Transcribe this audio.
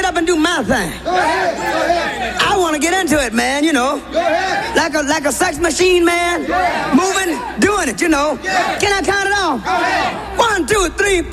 get up and do my thing. Go ahead. Go ahead. I want to get into it, man, you know. Go ahead. Like a sex machine, man. Moving, doing it, you know. Can I count it off? Go ahead. 1, 2, 3, 4.